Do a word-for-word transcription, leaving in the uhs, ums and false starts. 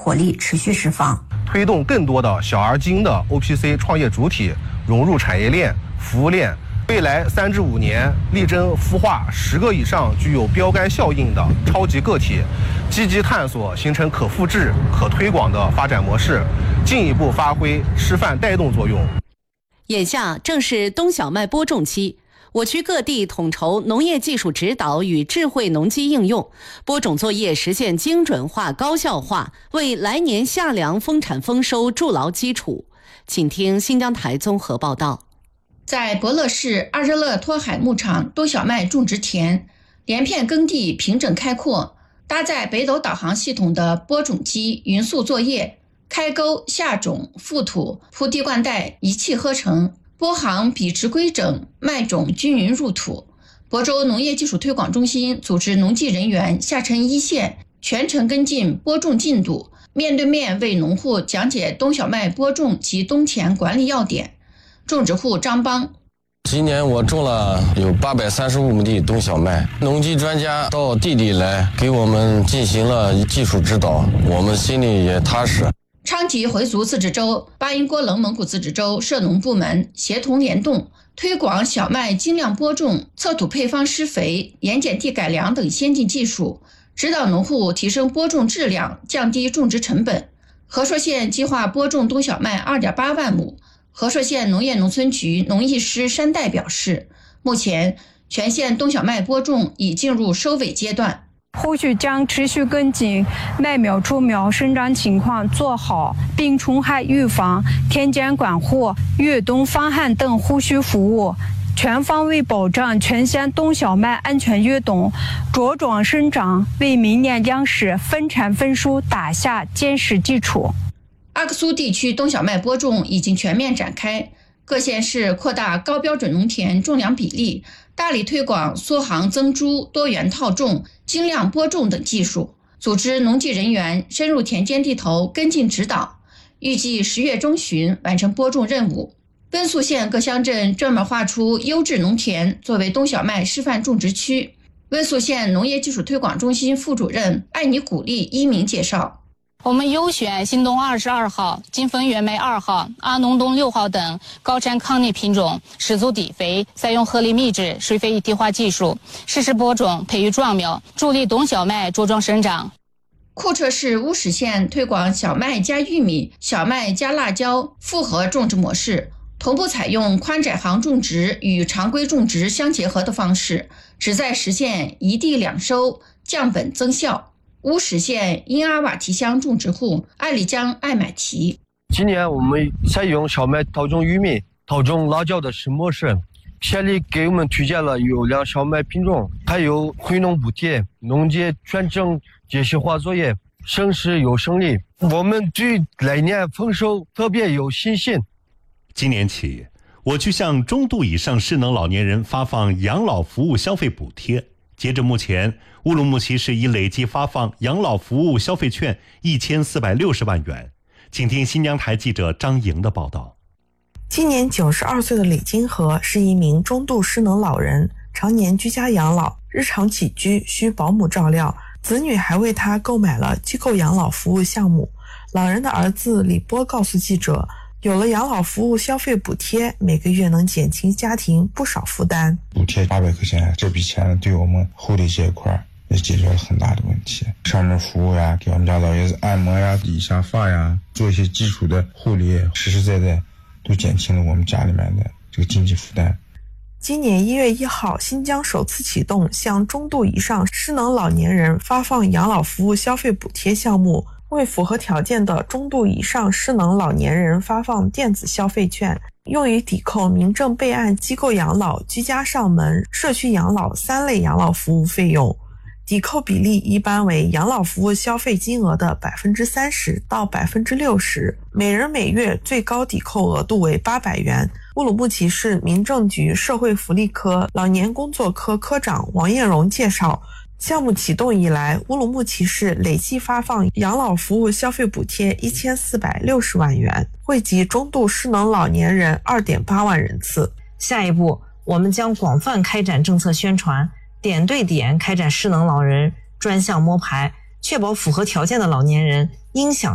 活力持续释放， 推动更多的小而精的 O P C 创业主体融入产业链、服务链。未来三至五年，力争孵化十个以上具有标杆效应的超级个体，积极探索形成可复制、可推广的发展模式，进一步发挥示范带动作用。 眼下正是冬小麦播种期，我区各地统筹农业技术指导与智慧农机应用，播种作业实现精准化、高效化，为来年夏粮丰产丰收筑牢基础。请听新疆台综合报道。 在博乐市阿热勒托海牧场冬小麦种植田，连片耕地平整开阔，搭载北斗导航系统的播种机匀速作业，开沟、下种、覆土、铺地灌带一气呵成，播行笔直规整，麦种均匀入土。亳州农业技术推广中心组织农技人员下沉一线，全程跟进播种进度，面对面为农户讲解冬小麦播种及冬田管理要点。种植户张邦， 今年我种了有八百三十五亩地冬小麦，农技专家到地里来给我们进行了技术指导，我们心里也踏实。 昌吉回族自治州、巴音郭楞蒙古自治州涉农部门协同联动，推广小麦精量播种、测土配方施肥、盐碱地改良等先进技术，指导农户提升播种质量，降低种植成本。和硕县计划播种冬小麦 二点八万亩。和硕县农业农村局农艺师山代表示，目前全县冬小麦播种已进入收尾阶段， 后续将持续跟进麦苗出苗生长情况，做好病虫害预防、田间管护、越冬防旱等后续服务，全方位保障全县冬小麦安全越冬、茁壮生长，为明年粮食分产分收打下坚实基础。 阿克苏地区冬小麦播种已经全面展开，各县市扩大高标准农田种粮比例，大力推广缩行增株、多元套种、精量播种等技术，组织农技人员深入田间地头跟进指导，预计十月中旬完成播种任务。温宿县各乡镇专门划出优质农田作为冬小麦示范种植区。温宿县农业技术推广中心副主任艾尼古丽一鸣介绍， 我们优选新冬二十二号、金丰原梅二号、阿农冬六号等高产抗逆品种，十足底肥，采用合理密质水肥一体化技术，实时播种、培育壮苗，助力冬小麦茁壮生长。 库车市乌史县推广小麦加玉米、小麦加辣椒复合种植模式，同步采用宽窄行种植与常规种植相结合的方式，旨在实现一地两收，降本增效。乌史县因阿瓦提乡种植户艾丽江艾买提， 今年我们采用小麦套种玉米、套种辣椒的新模式，县里给我们推荐了优良小麦品种，还有回农补贴、农业全程机械化作业，省时又省力。我们对来年丰收特别有信心。 今年起，我区向中度以上失能老年人发放养老服务消费补贴。截至目前，乌鲁木齐市已累计发放养老服务消费券一千四百六十万元。请听新疆台记者张莹的报道。 今年九十二岁的李金河是一名中度失能老人，常年居家养老，日常起居需保姆照料，子女还为他购买了机构养老服务项目。老人的儿子李波告诉记者，有了养老服务消费补贴，每个月能减轻家庭不少负担。 补贴八百块钱，这笔钱对我们护理这一块也解决了很大的问题。上门服务呀，给我们家老爷子按摩呀、理一下发呀，做一些基础的护理，实实在在都减轻了我们家里面的这个经济负担。 今年一月一号，新疆首次启动向中度以上失能老年人发放养老服务消费补贴项目，为符合条件的中度以上失能老年人发放电子消费券，用于抵扣民政备案机构养老、居家上门、社区养老三类养老服务费用。抵扣比例一般为养老服务消费金额的 百分之三十 到 百分之六十， 每人每月最高抵扣额度为八百元。乌鲁木齐市民政局社会福利科老年工作科科长王艳荣介绍，项目启动以来，乌鲁木齐市累计发放养老服务消费补贴一千四百六十万元，惠及中度失能老年人 二点八万人次。 下一步，我们将广泛开展政策宣传，点对点开展失能老人专项摸排，确保符合条件的老年人应享